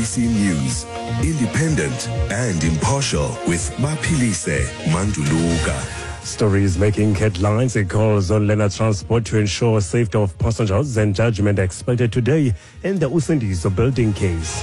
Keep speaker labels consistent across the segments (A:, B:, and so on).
A: SABC News, independent and impartial with Mapilise Manduluka.
B: Stories making headlines. It calls on Lena Transport to ensure safety of passengers and judgment expected today in the Usindiso building case.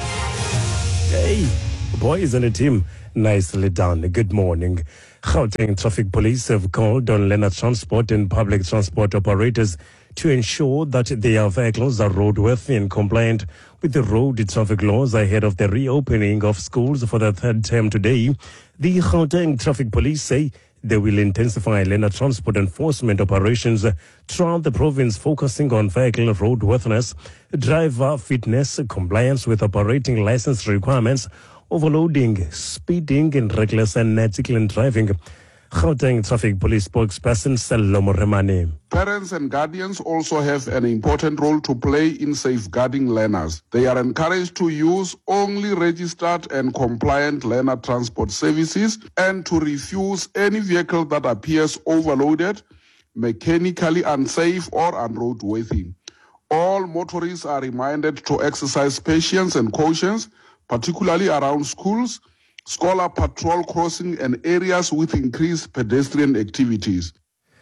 B: Hey, boys and a team, nicely done. Good morning. Gauteng Traffic Police have called on Lena Transport and public transport operators to ensure that their vehicles are roadworthy and compliant with the road traffic laws ahead of the reopening of schools for the third term today. The Gauteng Traffic Police say they will intensify Lena Transport enforcement operations throughout the province, focusing on vehicle roadworthiness, driver fitness, compliance with operating license requirements, overloading, speeding, and reckless and negligent driving. Gauteng Traffic Police spokesperson Salomo Remane.
C: Parents and guardians also have an important role to play in safeguarding learners. They are encouraged to use only registered and compliant learner transport services and to refuse any vehicle that appears overloaded, mechanically unsafe, or unroadworthy. All motorists are reminded to exercise patience and caution, particularly around schools, scholar patrol crossing, and areas with increased pedestrian activities.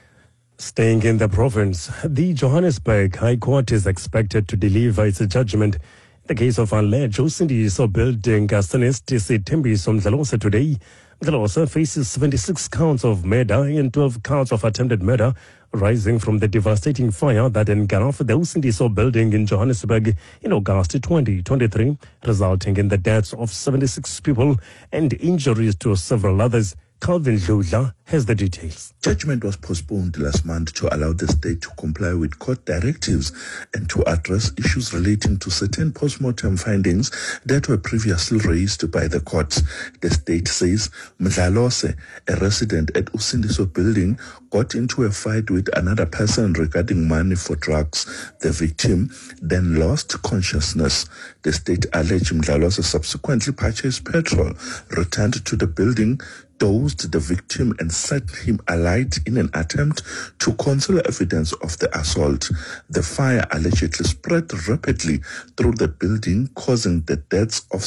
B: Staying in the province, the Johannesburg High Court is expected to deliver its judgment in the case of alleged Usindiso building arsonist Thembiso Mdlalose today. Mdlalose faces 76 counts of murder and 12 counts of attempted murder, rising from the devastating fire that engulfed the Usindiso building in Johannesburg in August 2023, resulting in the deaths of 76 people and injuries to several others. Calvin Dludla has the details.
D: Judgment was postponed last month to allow the state to comply with court directives and to address issues relating to certain post-mortem findings that were previously raised by the courts. The state says Mdlalose, a resident at Usindiso building, got into a fight with another person regarding money for drugs. The victim then lost consciousness. The state alleged Mdlalose subsequently purchased petrol, returned to the building, dosed the victim, and set him alight in an attempt to conceal evidence of the assault. The fire allegedly spread rapidly through the building, causing the deaths of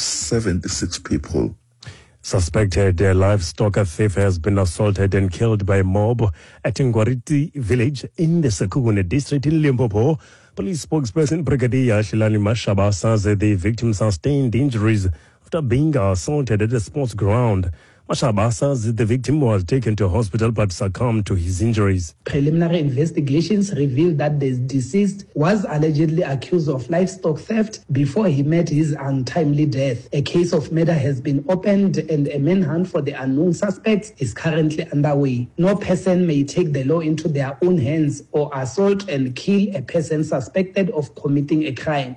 D: 76 people.
B: Suspected livestock thief has been assaulted and killed by a mob at Ngwariti village in the Sekhukhune district in Limpopo. Police spokesperson Brigadier Shilani Mashaba says the victim sustained injuries after being assaulted at a sports ground. Mashaba says the victim was taken to hospital but succumbed to his injuries.
E: Preliminary investigations revealed that the deceased was allegedly accused of livestock theft before he met his untimely death. A case of murder has been opened and a manhunt for the unknown suspects is currently underway. No person may take the law into their own hands or assault and kill a person suspected of committing a crime.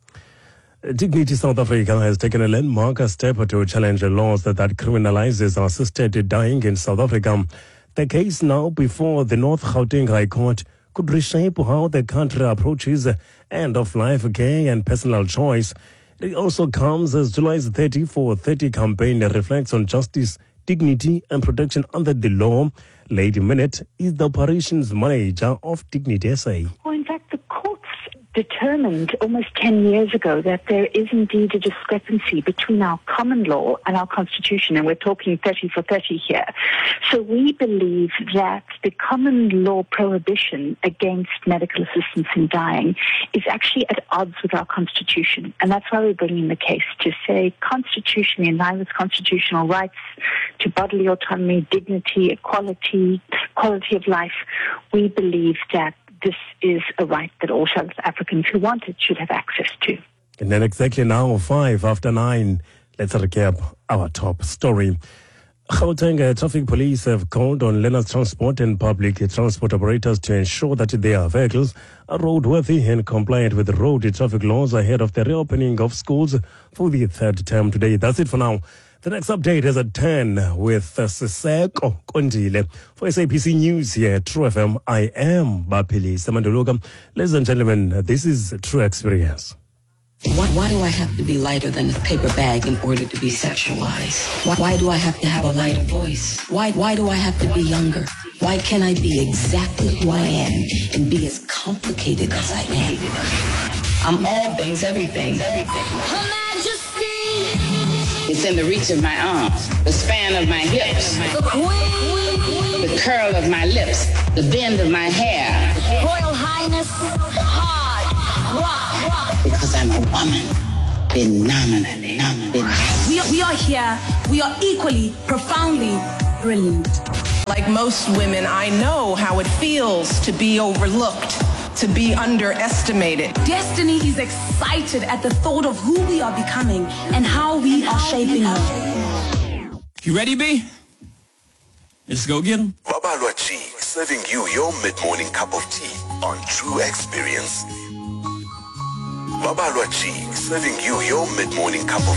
B: Dignity South Africa has taken a landmark step to challenge the laws that criminalizes assisted dying in South Africa. The case now before the North Gauteng High Court could reshape how the country approaches end-of-life care and personal choice. It also comes as July's 30 for 30 campaign that reflects on justice, dignity and protection under the law. Lady Minute is the operations manager of Dignity SA.
F: Well, in fact, the courts determined almost 10 years ago that there is indeed a discrepancy between our common law and our constitution, and we're talking 30 for 30 here. So we believe that the common law prohibition against medical assistance in dying is actually at odds with our constitution, and that's why we're bringing the case to say constitutionally in line with constitutional rights to bodily autonomy, dignity, equality, quality of life. We believe that this is a right that all South Africans who want it should have access to.
B: And then exactly now, 9:05, let's recap our top story. Gauteng Traffic Police have called on Lena Transport and public transport operators to ensure that their vehicles are roadworthy and compliant with road traffic laws ahead of the reopening of schools for the third term today. That's it for now. The next update is at 10 with Siseko Kondile. For SABC News here at True FM, I am Bapilise Manduluka. Ladies and gentlemen, this is True Experience.
G: Why do I have to be lighter than a paper bag in order to be sexualized? Why do I have to have a lighter voice? Why do I have to be younger? Why can't I be exactly who I am and be as complicated as I am? I'm all things, everything.
H: Her Majesty!
G: within the reach of my arms, the span of my hips, the curl of my lips, the bend of my hair.
H: Royal Highness, hard rock.
G: Because I'm a woman. Phenomenally.
H: We are here. We are equally, profoundly brilliant.
I: Like most women, I know how it feels to be overlooked, to be underestimated.
H: Destiny is excited at the thought of who we are becoming and how we are shaping her.
J: You ready, B? Let's go get him.
A: Babalwa G, serving you your mid-morning cup of tea on True Experience. Babalwa G, serving you your mid-morning cup of